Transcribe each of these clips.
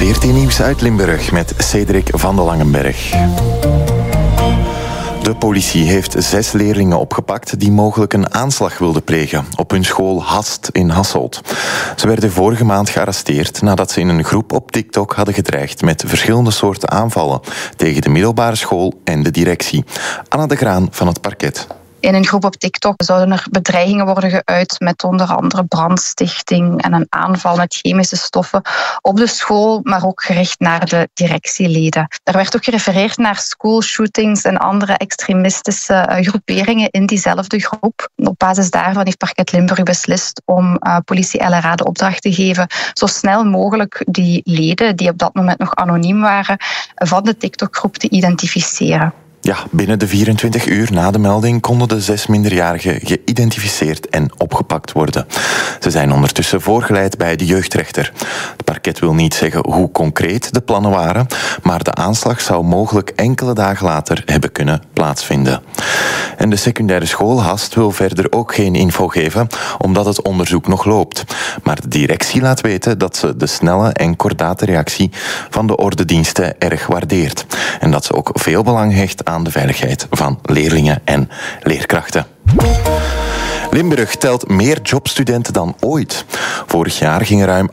VRT Nieuws uit Limburg met Cedric van de Langenberg. De politie heeft 6 leerlingen opgepakt die mogelijk een aanslag wilden plegen op hun school Hast in Hasselt. Ze werden vorige maand gearresteerd nadat ze in een groep op TikTok hadden gedreigd met verschillende soorten aanvallen tegen de middelbare school en de directie. Anna de Graan van het Parket. In een groep op TikTok zouden er bedreigingen worden geuit met onder andere brandstichting en een aanval met chemische stoffen op de school, maar ook gericht naar de directieleden. Er werd ook gerefereerd naar schoolshootings en andere extremistische groeperingen in diezelfde groep. Op basis daarvan heeft Parket Limburg beslist om politie LRA de opdracht te geven zo snel mogelijk die leden, die op dat moment nog anoniem waren, van de TikTok-groep te identificeren. Ja, binnen de 24 uur na de melding konden de 6 minderjarigen geïdentificeerd en opgepakt worden. Ze zijn ondertussen voorgeleid bij de jeugdrechter. Het parket wil niet zeggen hoe concreet de plannen waren, maar de aanslag zou mogelijk enkele dagen later hebben kunnen plaatsvinden. En de secundaire school Hast wil verder ook geen info geven, omdat het onderzoek nog loopt. Maar de directie laat weten dat ze de snelle en kordate reactie van de ordediensten erg waardeert. En dat ze ook veel belang hecht aan de veiligheid van leerlingen en leerkrachten. Limburg telt meer jobstudenten dan ooit. Vorig jaar gingen ruim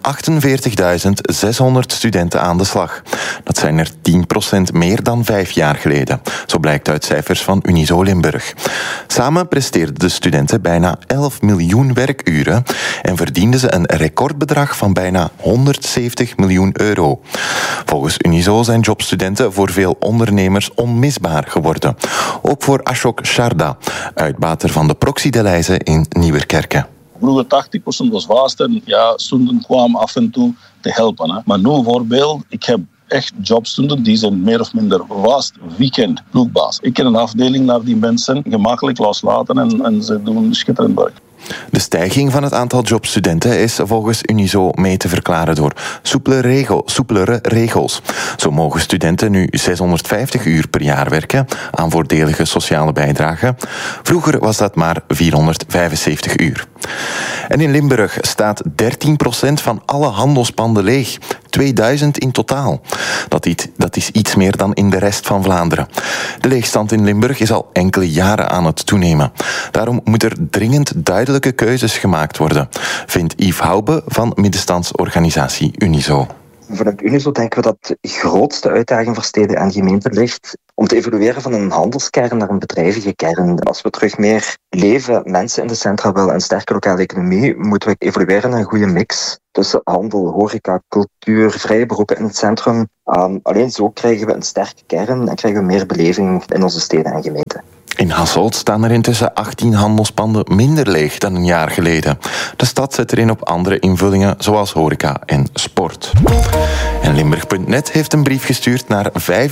48.600 studenten aan de slag. Dat zijn er 10% meer dan 5 jaar geleden. Zo blijkt uit cijfers van Unizo Limburg. Samen presteerden de studenten bijna 11 miljoen werkuren en verdienden ze een recordbedrag van bijna 170 miljoen euro. Volgens Unizo zijn jobstudenten voor veel ondernemers onmisbaar geworden. Ook voor Ashok Sharda, uitbater van de Proxy de Leize in Nieuwerkerke. Vroeger 80% was vast en studenten kwamen af en toe te helpen. Hè. Maar nu bijvoorbeeld, ik heb echt jobstudenten die zijn meer of minder vast weekend ploegbaas. Ik kan een afdeling naar die mensen gemakkelijk loslaten en ze doen schitterend werk. De stijging van het aantal jobstudenten is volgens Unizo mee te verklaren door soepelere regels. Zo mogen studenten nu 650 uur per jaar werken aan voordelige sociale bijdragen. Vroeger was dat maar 475 uur. En in Limburg staat 13% van alle handelspanden leeg. 2000 in totaal. Dat is iets meer dan in de rest van Vlaanderen. De leegstand in Limburg is al enkele jaren aan het toenemen. Daarom moet er dringend duidelijke keuzes gemaakt worden, vindt Yves Hoube van middenstandsorganisatie Unizo. Vanuit Unizo denken we dat de grootste uitdaging voor steden en gemeenten ligt om te evolueren van een handelskern naar een bedrijvige kern. Als we terug meer leven, mensen in de centra willen en een sterke lokale economie, moeten we evolueren naar een goede mix tussen handel, horeca, cultuur, vrije beroepen in het centrum. Alleen zo krijgen we een sterke kern en krijgen we meer beleving in onze steden en gemeenten. In Hasselt staan er intussen 18 handelspanden minder leeg dan een jaar geleden. De stad zet erin op andere invullingen zoals horeca en sport. En Limburg.net heeft een brief gestuurd naar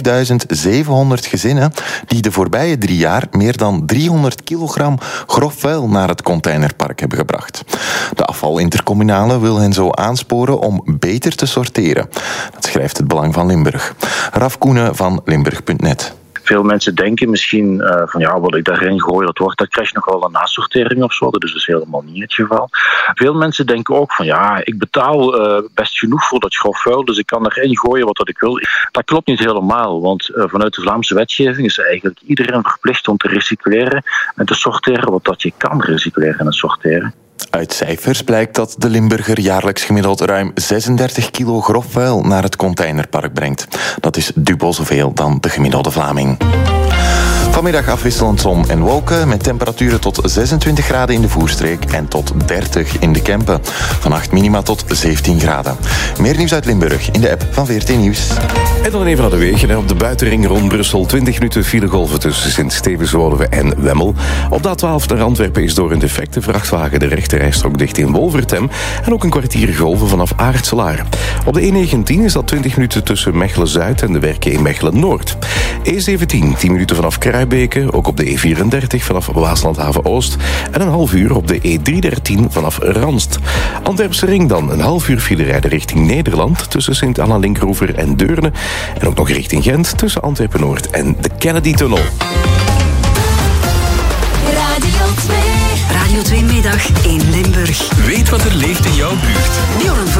5700 gezinnen die de voorbije 3 jaar meer dan 300 kilogram grof vuil naar het containerpark hebben gebracht. De afvalintercommunale wil hen zo aansporen om beter te sorteren. Dat schrijft het Belang van Limburg. Raf Koenen van Limburg.net. Veel mensen denken misschien wat ik daarin gooi, dat krijg je nog wel een nasortering of zo. Dat is dus helemaal niet het geval. Veel mensen denken ook van ik betaal best genoeg voor dat grof vuil, dus ik kan erin gooien wat ik wil. Dat klopt niet helemaal, want vanuit de Vlaamse wetgeving is eigenlijk iedereen verplicht om te recycleren en te sorteren wat dat je kan recycleren en sorteren. Uit cijfers blijkt dat de Limburger jaarlijks gemiddeld ruim 36 kilo grof vuil naar het containerpark brengt. Dat is dubbel zoveel dan de gemiddelde Vlaming. Vanmiddag afwisselend zon en wolken met temperaturen tot 26 graden in de Voerstreek en tot 30 in de Kempen. Vannacht minima tot 17 graden. Meer nieuws uit Limburg in de app van VRT Nieuws. En dan even naar de wegen. Op de buitenring rond Brussel 20 minuten filegolven tussen Sint-Stevens-Woluwe en Wemmel. Op de A12 naar Antwerpen is door een defecte vrachtwagen de rechterrijstrook dicht in Wolvertem. En ook een kwartier golven vanaf Aartselaar. Op de E19 is dat 20 minuten tussen Mechelen-Zuid en de werken in Mechelen-Noord. E17 10 minuten vanaf Kruibeke, ook op de E34 vanaf Waasland-Haven-Oost. En een half uur op de E313 vanaf Ranst. Antwerpse ring dan een half uur file rijden richting Nederland tussen Sint-Anna-Linkroever en Deurne. En ook nog richting Gent tussen Antwerpen-Noord en de Kennedy-tunnel. Radio 2 Middag in Limburg. Weet wat er leeft in jouw buurt.